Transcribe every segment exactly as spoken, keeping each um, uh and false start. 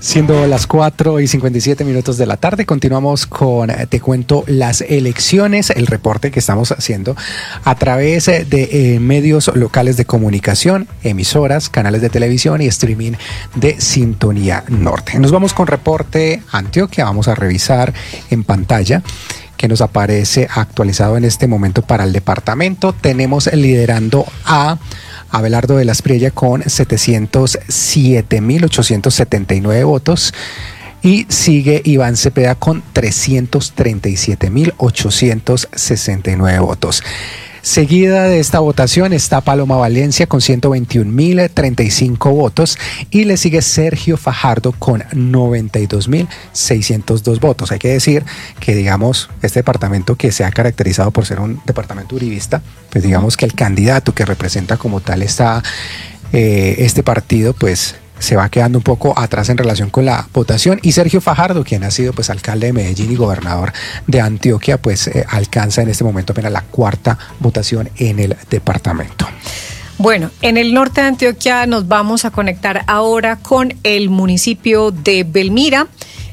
Siendo las cuatro y cincuenta y siete minutos de la tarde, continuamos con Te Cuento las Elecciones, el reporte que estamos haciendo a través de eh, medios locales de comunicación, emisoras, canales de televisión y streaming de Sintonía Norte. Nos vamos con reporte Antioquia, vamos a revisar en pantalla que nos aparece actualizado en este momento para el departamento. Tenemos liderando a Abelardo de la Espriella con setecientos siete mil ochocientos setenta y nueve votos y sigue Iván Cepeda con trescientos treinta y siete mil ochocientos sesenta y nueve votos. Seguida de esta votación está Paloma Valencia con ciento veintiún mil treinta y cinco votos y le sigue Sergio Fajardo con noventa y dos mil seiscientos dos votos. Hay que decir que, digamos, este departamento que se ha caracterizado por ser un departamento uribista, pues digamos que el candidato que representa como tal esta, eh, este partido, pues se va quedando un poco atrás en relación con la votación, y Sergio Fajardo, quien ha sido pues alcalde de Medellín y gobernador de Antioquia, pues eh, alcanza en este momento apenas la cuarta votación en el departamento. Bueno, en el norte de Antioquia nos vamos a conectar ahora con el municipio de Belmira.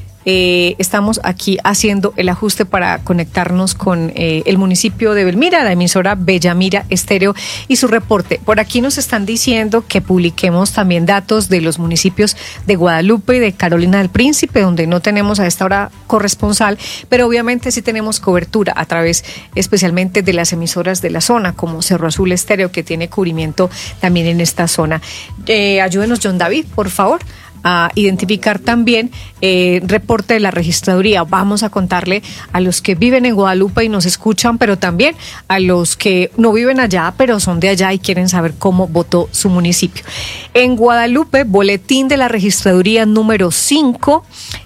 Eh, estamos aquí haciendo el ajuste para conectarnos con eh, el municipio de Belmira, la emisora Bellamira Estéreo y su reporte. Por aquí nos están diciendo que publiquemos también datos de los municipios de Guadalupe y de Carolina del Príncipe, donde no tenemos a esta hora corresponsal, pero obviamente sí tenemos cobertura a través especialmente de las emisoras de la zona, como Cerro Azul Estéreo, que tiene cubrimiento también en esta zona. Eh, ayúdenos, John David, por favor, a identificar también eh, reporte de la registraduría. Vamos a contarle a los que viven en Guadalupe y nos escuchan, pero también a los que no viven allá, pero son de allá y quieren saber cómo votó su municipio. En Guadalupe, boletín de la registraduría número cinco,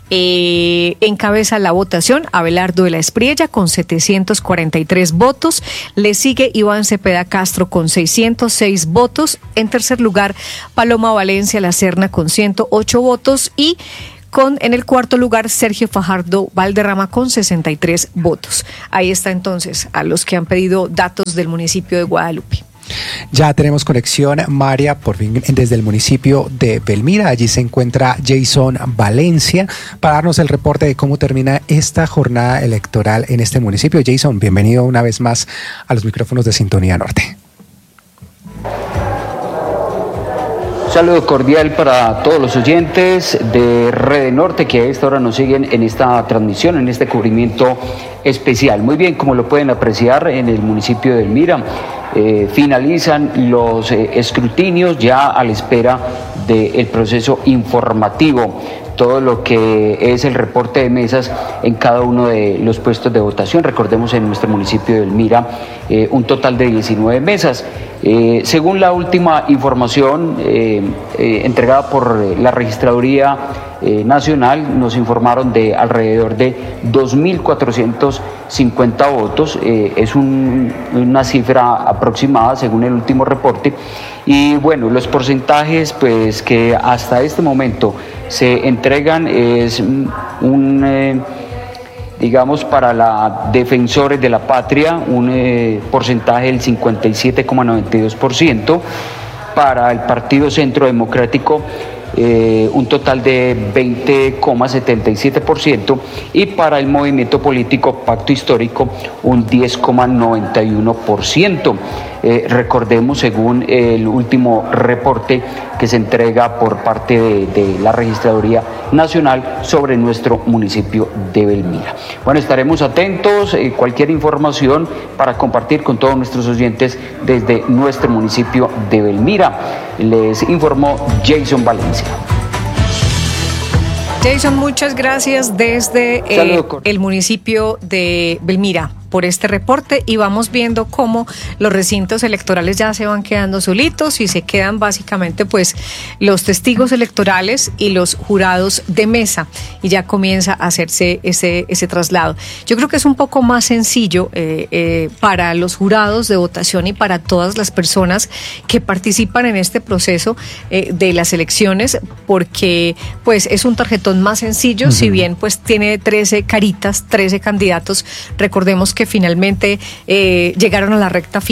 Eh, encabeza la votación Abelardo de la Espriella con setecientos cuarenta y tres votos, le sigue Iván Cepeda Castro con seiscientos seis votos, en tercer lugar Paloma Valencia La Serna con ciento ocho votos y con en el cuarto lugar Sergio Fajardo Valderrama con sesenta y tres votos. Ahí está entonces a los que han pedido datos del municipio de Guadalupe. Ya tenemos conexión, María, por fin desde el municipio de Belmira. Allí se encuentra Jason Valencia para darnos el reporte de cómo termina esta jornada electoral en este municipio. Jason, bienvenido una vez más a los micrófonos de Sintonía Norte. Saludo cordial para todos los oyentes de Red Norte que a esta hora nos siguen en esta transmisión, en este cubrimiento especial. Muy bien, como lo pueden apreciar en el municipio de Belmira, eh, finalizan los eh, escrutinios ya a la espera del proceso informativo. Todo lo que es el reporte de mesas en cada uno de los puestos de votación. Recordemos en nuestro municipio de Belmira eh, un total de diecinueve mesas. Eh, según la última información eh, eh, entregada por la Registraduría eh, Nacional, nos informaron de alrededor de dos mil cuatrocientos cincuenta votos. Eh, es un, una cifra aproximada según el último reporte. Y bueno, los porcentajes pues que hasta este momento se entregan es un, eh, digamos, para la Defensores de la Patria, un eh, porcentaje del cincuenta y siete coma noventa y dos por ciento, para el Partido Centro Democrático eh, un total de veinte coma setenta y siete por ciento y para el movimiento político Pacto Histórico un diez coma noventa y uno por ciento. Eh, recordemos, según el último reporte que se entrega por parte de, de la Registraduría Nacional sobre nuestro municipio de Belmira. Bueno, estaremos atentos, eh, cualquier información para compartir con todos nuestros oyentes desde nuestro municipio de Belmira. Les informó Jason Valencia. Jason, muchas gracias desde eh, el municipio de Belmira por este reporte, y vamos viendo cómo los recintos electorales ya se van quedando solitos y se quedan básicamente pues los testigos electorales y los jurados de mesa, y ya comienza a hacerse ese, ese traslado. Yo creo que es un poco más sencillo eh, eh, para los jurados de votación y para todas las personas que participan en este proceso eh, de las elecciones, porque pues es un tarjetón más sencillo. Uh-huh. Si bien pues tiene trece caritas, trece candidatos, recordemos que finalmente eh, llegaron a la recta final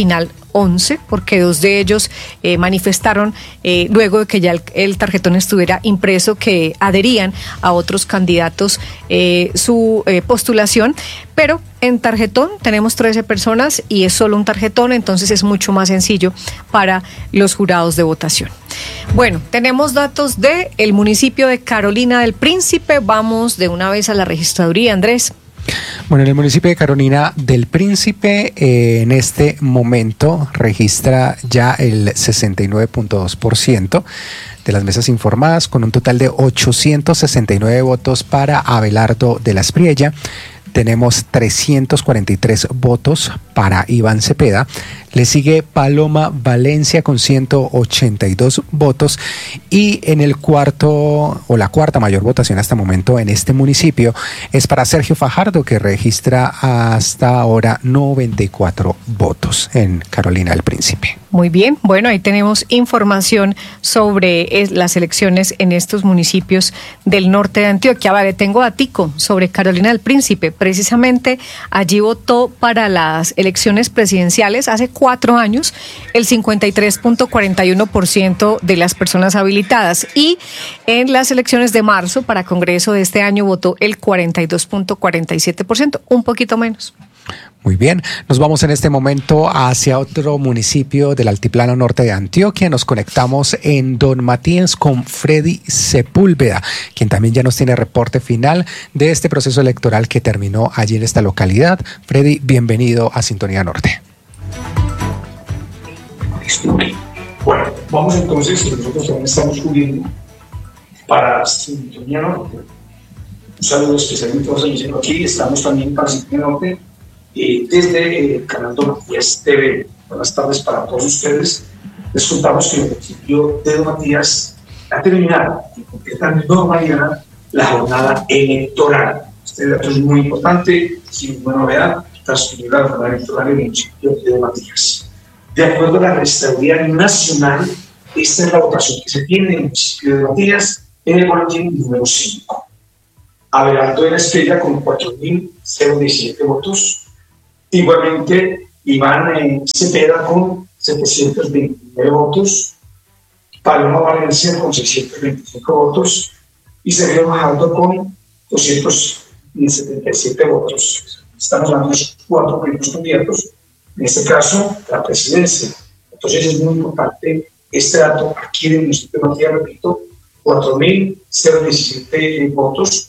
once, porque dos de ellos eh, manifestaron, eh, luego de que ya el, el tarjetón estuviera impreso, que adherían a otros candidatos eh, su eh, postulación, pero en tarjetón tenemos trece personas y es solo un tarjetón, entonces es mucho más sencillo para los jurados de votación. Bueno, tenemos datos del municipio de Carolina del Príncipe. Vamos de una vez a la registraduría, Andrés. Bueno, en el municipio de Carolina del Príncipe, eh, en este momento registra ya el sesenta y nueve punto dos por ciento de las mesas informadas, con un total de ochocientos sesenta y nueve votos para Abelardo de la Espriella. Tenemos trescientos cuarenta y tres votos para Iván Cepeda. Le sigue Paloma Valencia con ciento ochenta y dos votos. Y en el cuarto, o la cuarta mayor votación hasta el momento en este municipio, es para Sergio Fajardo, que registra hasta ahora noventa y cuatro votos en Carolina del Príncipe. Muy bien, bueno, ahí tenemos información sobre las elecciones en estos municipios del norte de Antioquia. Vale, tengo datico sobre Carolina del Príncipe. Precisamente allí votó para las elecciones presidenciales hace cuatro años el cincuenta y tres punto cuarenta y uno por ciento de las personas habilitadas, y en las elecciones de marzo para Congreso de este año votó el cuarenta y dos punto cuarenta y siete por ciento, un poquito menos. Muy bien, nos vamos en este momento hacia otro municipio del altiplano norte de Antioquia. Nos conectamos en Don Matías con Freddy Sepúlveda, quien también ya nos tiene reporte final de este proceso electoral que terminó allí en esta localidad. Freddy, bienvenido a Sintonía Norte. Bueno, vamos entonces, nosotros también estamos cubriendo para Sintonía Norte. Un saludo especial a todos los aquí. Estamos también para Sintonía Norte eh, desde el canal Don Matías T V. Buenas tardes para todos ustedes. Les contamos que el municipio de Don Matías ha terminado y con completa normalidad la jornada electoral. Este dato es muy importante, sin ninguna novedad, transcurrir la jornada electoral en el municipio de Don Matías. De acuerdo a la Registraduría Nacional, esta es la votación que se tiene en el municipio de Matías en el boletín número cinco. Abelardo de la Espriella con cuatro mil diecisiete votos. Igualmente, Iván eh, Cepeda con setecientos veintinueve votos. Paloma Valencia con seiscientos veinticinco votos. Y Sergio Fajardo con doscientos setenta y siete votos. Estamos hablando de los cuatro primeros candidatos. En este caso, la presidencia. Entonces es muy importante este dato aquí en el municipio de Matías, repito, cuatro mil diecisiete votos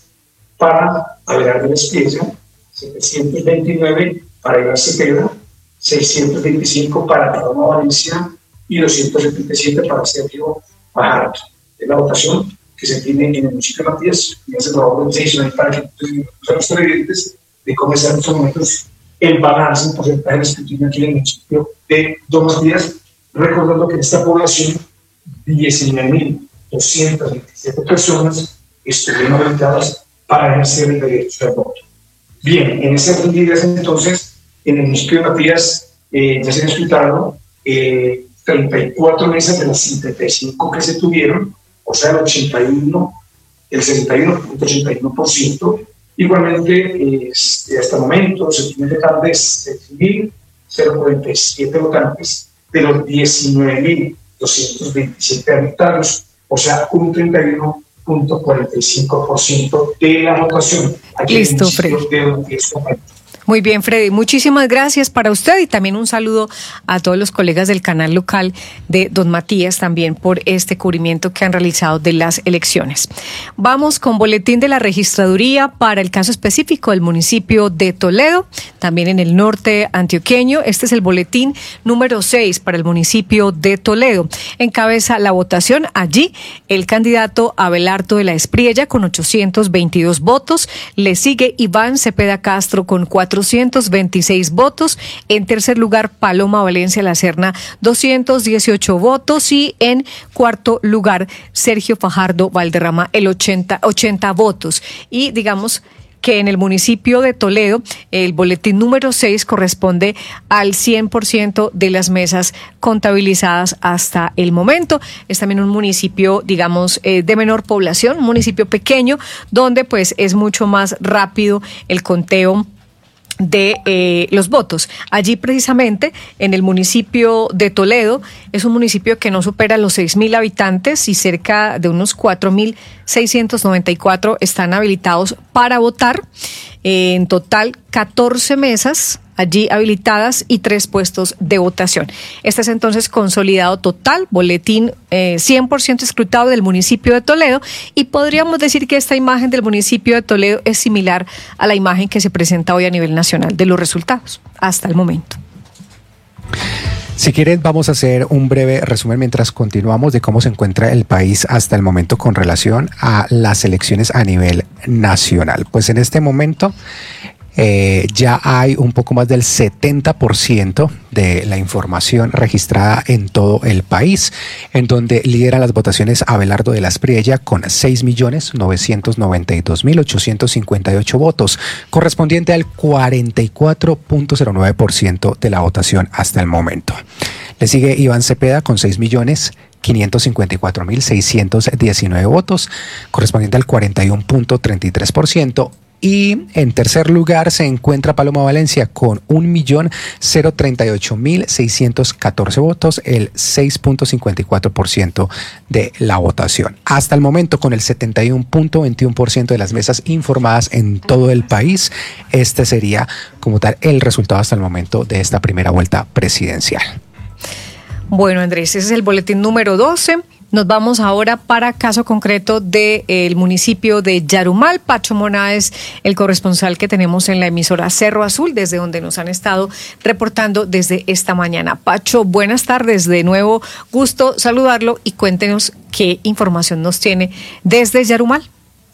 para Abelardo de la Espriella, setecientos veintinueve para Iván Cepeda, seiscientos veinticinco para Paloma Valencia y doscientos setenta y siete para Sergio Fajardo. Es la votación que se tiene en el municipio de Matías, y hace favor de seis para que los televidentes de cómo están en estos momentos el balance en porcentaje de escrutinio aquí en el municipio de Don Matías, recordando que en esta población diecinueve mil doscientas veintisiete personas estuvieron habilitadas para ejercer el derecho al voto. Bien, en esas medidas entonces, en el municipio de Matías eh, ya se han escrutado eh, treinta y cuatro mesas de las cincuenta y cinco que se tuvieron, o sea, el ochenta y uno, el sesenta y uno punto ochenta y uno por ciento. Igualmente, eh, hasta el momento se tiene total de seis mil cuarenta y siete votantes de los diecinueve mil doscientos veintisiete habilitados, o sea, un treinta y uno punto cuarenta y cinco por ciento de la votación. Aquí Listo, Freddy. Muy bien, Freddy, muchísimas gracias para usted y también un saludo a todos los colegas del canal local de Don Matías también por este cubrimiento que han realizado de las elecciones. Vamos con boletín de la registraduría para el caso específico del municipio de Toledo, también en el norte antioqueño. Este es el boletín número seis para el municipio de Toledo. Encabeza la votación allí el candidato Abelardo de la Espriella con ochocientos veintidós votos. Le sigue Iván Cepeda Castro con cuatrocientos veintiséis votos. En tercer lugar, Paloma Valencia La Serna, doscientos dieciocho votos. Y en cuarto lugar, Sergio Fajardo Valderrama, el ochenta, ochenta votos. Y digamos que en el municipio de Toledo, el boletín número seis corresponde al cien por ciento de las mesas contabilizadas hasta el momento. Es también un municipio, digamos, eh, de menor población, un municipio pequeño, donde pues es mucho más rápido el conteo de eh, los votos. Allí precisamente en el municipio de Toledo, es un municipio que no supera los seis mil habitantes y cerca de unos cuatro mil seiscientos noventa y cuatro están habilitados para votar. Eh, en total, catorce mesas allí habilitadas y tres puestos de votación. Este es entonces consolidado total, boletín eh, cien por ciento escrutado del municipio de Toledo, y podríamos decir que esta imagen del municipio de Toledo es similar a la imagen que se presenta hoy a nivel nacional de los resultados hasta el momento. Si quieren, vamos a hacer un breve resumen mientras continuamos de cómo se encuentra el país hasta el momento con relación a las elecciones a nivel nacional. Pues en este momento Eh, ya hay un poco más del setenta por ciento de la información registrada en todo el país, en donde lidera las votaciones Abelardo de la Espriella con seis millones novecientos noventa y dos mil ochocientos cincuenta y ocho votos, correspondiente al cuarenta y cuatro punto cero nueve por ciento de la votación hasta el momento. Le sigue Iván Cepeda con seis millones quinientos cincuenta y cuatro mil seiscientos diecinueve votos, correspondiente al cuarenta y uno punto treinta y tres por ciento. Y en tercer lugar se encuentra Paloma Valencia con un millón treinta y ocho mil seiscientos catorce votos, el seis punto cincuenta y cuatro por ciento de la votación. Hasta el momento, con el setenta y uno punto veintiuno por ciento de las mesas informadas en todo el país, este sería como tal el resultado hasta el momento de esta primera vuelta presidencial. Bueno, Andrés, ese es el boletín número doce. Nos vamos ahora para caso concreto del de, municipio de Yarumal. Pacho Mona es el corresponsal que tenemos en la emisora Cerro Azul, desde donde nos han estado reportando desde esta mañana. Pacho, buenas tardes. De nuevo, gusto saludarlo y cuéntenos qué información nos tiene desde Yarumal.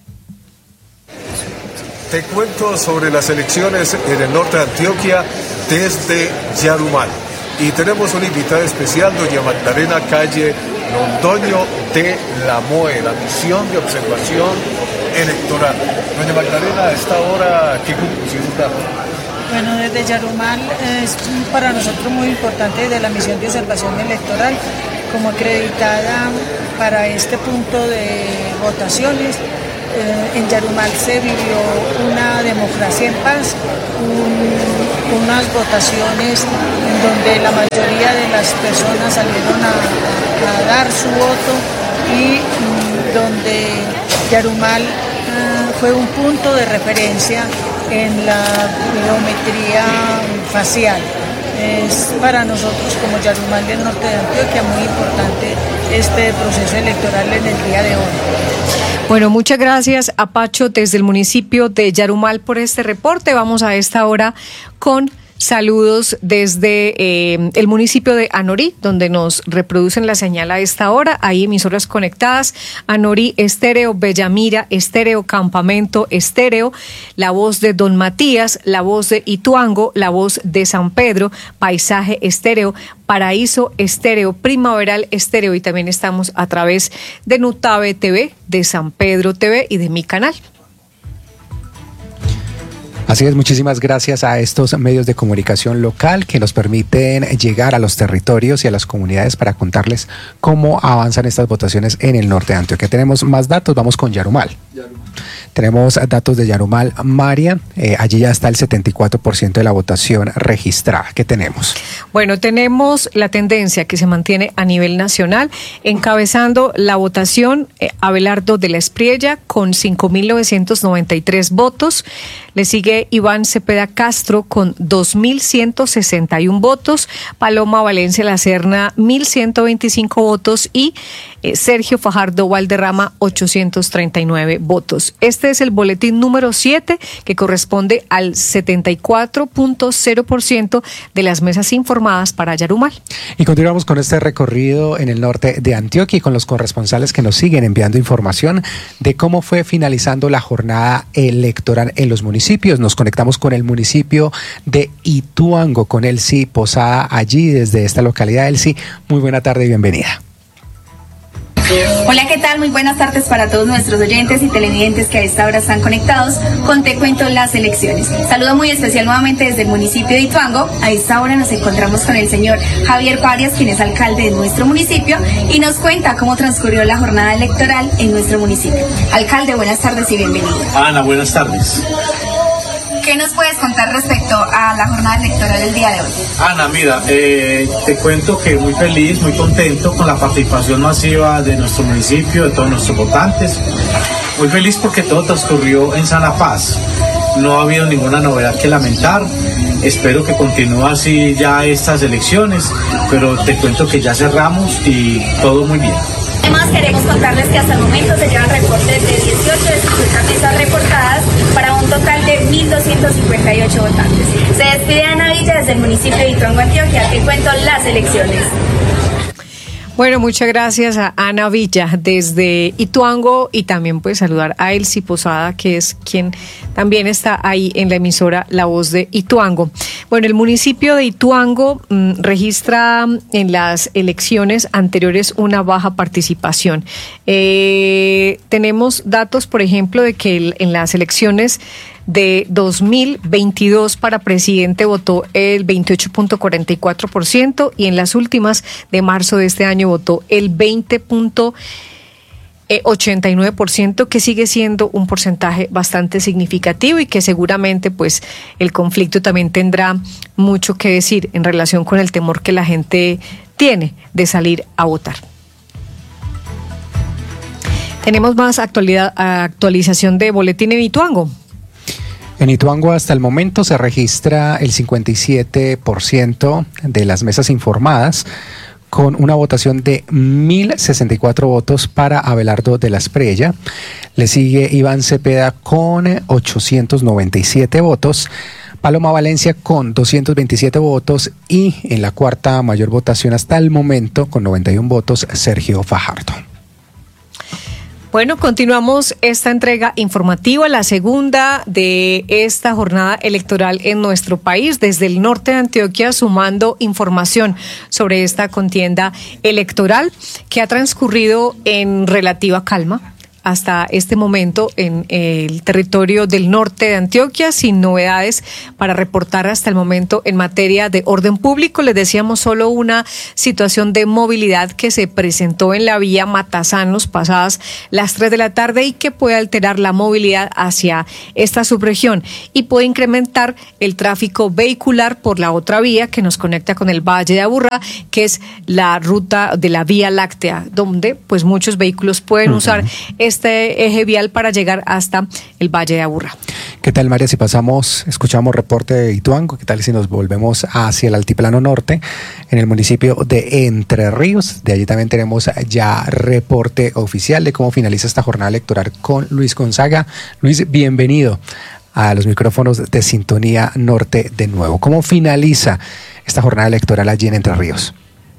Te cuento sobre las elecciones en el norte de Antioquia desde Yarumal. Y tenemos una invitada especial, doña Magdalena Calle Londoño de la M O E, la misión de observación electoral. Doña Magdalena, a esta hora, ¿qué conclusiones da? Bueno, desde Yarumal es para nosotros muy importante de la misión de observación electoral, como acreditada para este punto de votaciones. Eh, en Yarumal se vivió una democracia en paz, un, unas votaciones en donde la mayoría de las personas salieron a, a dar su voto y mm, donde Yarumal eh, fue un punto de referencia en la biometría facial. Es para nosotros como Yarumal del norte de Antioquia muy importante este proceso electoral en el día de hoy. Bueno, muchas gracias a Pacho desde el municipio de Yarumal por este reporte. Vamos a esta hora con saludos desde eh, el municipio de Anorí, donde nos reproducen la señal a esta hora. Hay emisoras conectadas: Anorí Estéreo, Bellamira Estéreo, Campamento Estéreo, La Voz de Don Matías, La Voz de Ituango, La Voz de San Pedro, Paisaje Estéreo, Paraíso Estéreo, Primaveral Estéreo, y también estamos a través de Nutave T V, de San Pedro T V y de mi canal. Así es, muchísimas gracias a estos medios de comunicación local que nos permiten llegar a los territorios y a las comunidades para contarles cómo avanzan estas votaciones en el norte de Antioquia. Tenemos más datos, vamos con Yarumal. Yarumal. Tenemos datos de Yarumal. María, eh, allí ya está el setenta y cuatro por ciento de la votación registrada. ¿Qué tenemos? Bueno, tenemos la tendencia que se mantiene a nivel nacional, encabezando la votación eh, Abelardo de la Espriella con cinco mil novecientos noventa y tres votos. Le sigue Iván Cepeda Castro con dos mil ciento sesenta y uno votos, Paloma Valencia La Serna mil ciento veinticinco votos y eh, Sergio Fajardo Valderrama ochocientos treinta y nueve votos. Este es el boletín número siete, que corresponde al setenta y cuatro punto cero por ciento de las mesas informadas para Yarumal. Y continuamos con este recorrido en el norte de Antioquia y con los corresponsales que nos siguen enviando información de cómo fue finalizando la jornada electoral en los municipios. Nos conectamos con el municipio de Ituango, con Elsie Posada allí desde esta localidad. Elsie, muy buena tarde y bienvenida. Hola, ¿qué tal? Muy buenas tardes para todos nuestros oyentes y televidentes que a esta hora están conectados con Te Cuento las Elecciones. Saludo muy especial nuevamente desde el municipio de Ituango. A esta hora nos encontramos con el señor Javier Parias, quien es alcalde de nuestro municipio y nos cuenta cómo transcurrió la jornada electoral en nuestro municipio. Alcalde, buenas tardes y bienvenido. Ana, buenas tardes. ¿Qué nos puedes contar respecto a la jornada electoral del día de hoy? Ana, mira, eh, te cuento que muy feliz, muy contento con la participación masiva de nuestro municipio, de todos nuestros votantes. Muy feliz porque todo transcurrió en sana paz. No ha habido ninguna novedad que lamentar. Espero que continúe así ya estas elecciones, pero te cuento que ya cerramos y todo muy bien. Además, queremos contarles que hasta el momento se llevan reportes de dieciocho de cincuenta mesas reportadas para un total de mil doscientos cincuenta y ocho votantes. Se despide Ana Villa desde el municipio de Ituango, Antioquia. Te cuento las elecciones. Bueno, muchas gracias a Ana Villa desde Ituango y también pues saludar a Elsie Posada, que es quien también está ahí en la emisora La Voz de Ituango. Bueno, el municipio de Ituango mmm, registra en las elecciones anteriores una baja participación. Eh, tenemos datos, por ejemplo, de que el, en las elecciones de dos mil veintidós para presidente votó el veintiocho punto cuarenta y cuatro por ciento y en las últimas de marzo de este año votó el veinte punto ochenta y nueve por ciento, que sigue siendo un porcentaje bastante significativo y que seguramente pues el conflicto también tendrá mucho que decir en relación con el temor que la gente tiene de salir a votar. Tenemos más actualidad, actualización de boletín en Ituango. En Ituango hasta el momento se registra el cincuenta y siete por ciento de las mesas informadas, con una votación de mil sesenta y cuatro votos para Abelardo de la Espriella. Le sigue Iván Cepeda con ochocientos noventa y siete votos, Paloma Valencia con doscientos veintisiete votos y en la cuarta mayor votación hasta el momento con noventa y uno votos, Sergio Fajardo. Bueno, continuamos esta entrega informativa, la segunda de esta jornada electoral en nuestro país, desde el norte de Antioquia, sumando información sobre esta contienda electoral que ha transcurrido en relativa calma hasta este momento en el territorio del norte de Antioquia, sin novedades para reportar hasta el momento en materia de orden público. Les decíamos solo una situación de movilidad que se presentó en la vía Matasanos pasadas las tres de la tarde y que puede alterar la movilidad hacia esta subregión y puede incrementar el tráfico vehicular por la otra vía que nos conecta con el Valle de Aburrá, que es la ruta de la Vía Láctea, donde pues muchos vehículos pueden uh-huh. usar este eje vial para llegar hasta el Valle de Aburrá. ¿Qué tal, María? Si pasamos, escuchamos reporte de Ituango, ¿qué tal si nos volvemos hacia el altiplano norte, en el municipio de Entre Ríos? De allí también tenemos ya reporte oficial de cómo finaliza esta jornada electoral con Luis Gonzaga. Luis, bienvenido a los micrófonos de Sintonía Norte de nuevo. ¿Cómo finaliza esta jornada electoral allí en Entre Ríos?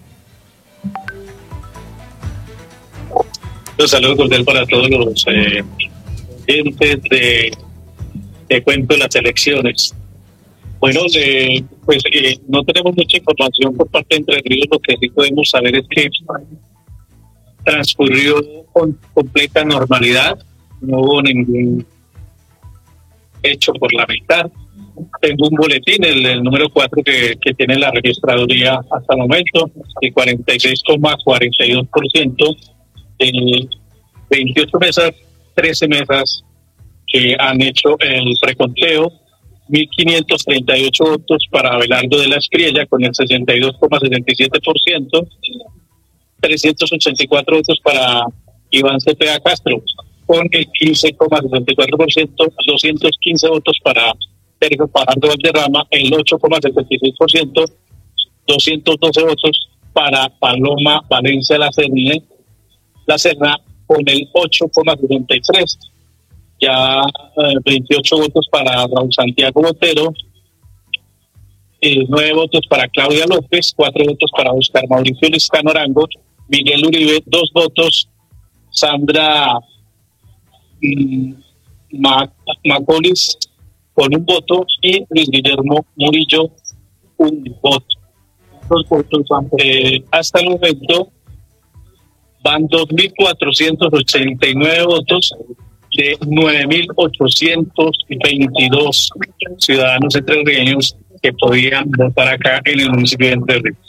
Un saludo cordial para todos los eh, oyentes de, de Cuento las Elecciones. Bueno, eh, pues eh, no tenemos mucha información por parte de Entre Ríos. Lo que sí podemos saber es que transcurrió con completa normalidad, no hubo ningún hecho por lamentar. Tengo un boletín, el, el número cuatro que, que tiene la registraduría hasta el momento, el cuarenta y seis coma cuarenta y dos por ciento. Eh, veintiocho mesas, trece mesas que han hecho el preconteo, mil quinientos treinta y ocho votos para Abelardo de la Espriella con el sesenta y dos coma sesenta y siete por ciento, trescientos ochenta y cuatro votos para Iván Cepeda Castro con el quince coma sesenta y cuatro por ciento, doscientos quince votos para Sergio Fajardo Valderrama, el ocho coma setenta y seis por ciento, doscientos doce votos para Paloma Valencia La Serna, La Serna con el ocho coma setenta y tres, ya eh, veintiocho votos para Raúl Santiago Botero, eh, nueve votos para Claudia López, cuatro votos para Oscar Mauricio Liscano Arango, Miguel Uribe, dos votos, Sandra mm, Mac- Macolis con un voto y Luis Guillermo Murillo un voto. Los votos eh, hasta el momento van dos mil cuatrocientos ochenta y nueve votos de nueve mil ochocientos veintidós ciudadanos entrerriaños que podían votar acá en el municipio de Entre Ríos.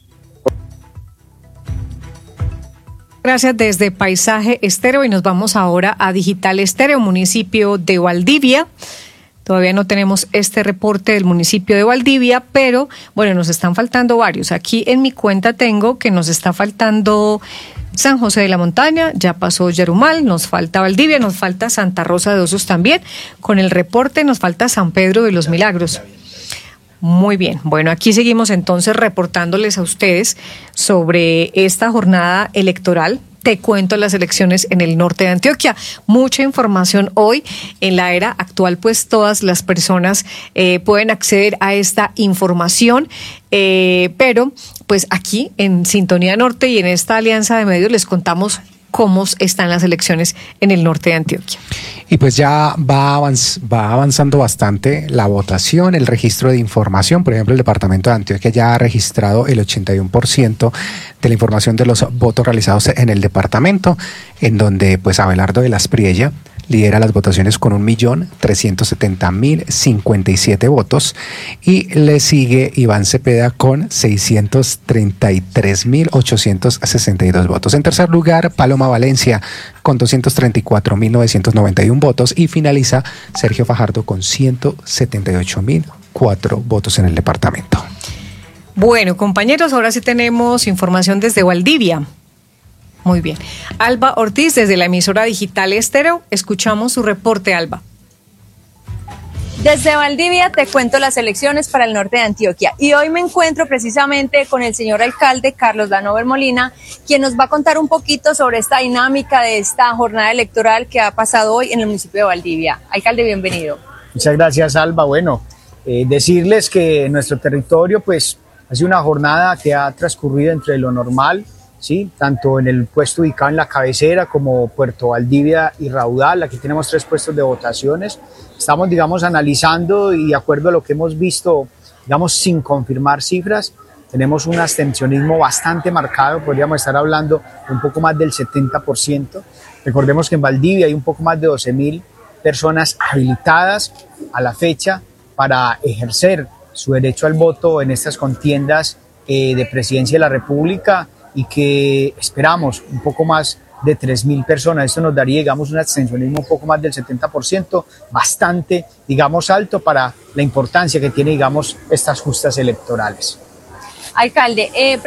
Gracias desde Paisaje Estéreo y nos vamos ahora a Digital Estéreo, municipio de Valdivia. Todavía no tenemos este reporte del municipio de Valdivia, pero bueno, nos están faltando varios. Aquí en mi cuenta tengo que nos está faltando San José de la Montaña, ya pasó Yarumal, nos falta Valdivia, nos falta Santa Rosa de Osos también. Con el reporte nos falta San Pedro de los Milagros. Muy bien, bueno, aquí seguimos entonces reportándoles a ustedes sobre esta jornada electoral. Te cuento las elecciones en el norte de Antioquia. Mucha información hoy. En la era actual, pues todas las personas eh, pueden acceder a esta información, eh, pero pues aquí en Sintonía Norte y en esta alianza de medios les contamos cómo están las elecciones en el norte de Antioquia. Y pues ya va, avanz, va avanzando bastante la votación, el registro de información. Por ejemplo, el departamento de Antioquia ya ha registrado el ochenta y uno por ciento de la información de los votos realizados en el departamento, en donde pues Abelardo de las Priella lidera las votaciones con un millón trescientos setenta mil cincuenta y siete votos y le sigue Iván Cepeda con seiscientos treinta y tres mil ochocientos sesenta y dos votos. En tercer lugar, Paloma Valencia con doscientos treinta y cuatro mil novecientos noventa y uno votos y finaliza Sergio Fajardo con ciento setenta y ocho mil cuatro votos en el departamento. Bueno, compañeros, ahora sí tenemos información desde Valdivia. Muy bien. Alba Ortiz, desde la emisora digital Estéreo, escuchamos su reporte, Alba. Desde Valdivia te cuento las elecciones para el norte de Antioquia y hoy me encuentro precisamente con el señor alcalde Carlos Lanover Molina, quien nos va a contar un poquito sobre esta dinámica de esta jornada electoral que ha pasado hoy en el municipio de Valdivia. Alcalde, bienvenido. Muchas gracias, Alba. Bueno, eh, decirles que nuestro territorio pues ha sido una jornada que ha transcurrido entre lo normal, ¿sí? Tanto en el puesto ubicado en la cabecera como Puerto Valdivia y Raudal. Aquí tenemos tres puestos de votaciones. Estamos, digamos, analizando y de acuerdo a lo que hemos visto, digamos, sin confirmar cifras, tenemos un abstencionismo bastante marcado, podríamos estar hablando de un poco más del setenta por ciento. Recordemos que en Valdivia hay un poco más de doce mil personas habilitadas a la fecha para ejercer su derecho al voto en estas contiendas eh, de presidencia de la República, y que esperamos un poco más de tres mil personas. Esto nos daría, digamos, un abstencionismo un poco más del setenta por ciento, bastante, digamos, alto para la importancia que tiene, digamos, estas justas electorales. Alcalde, eh,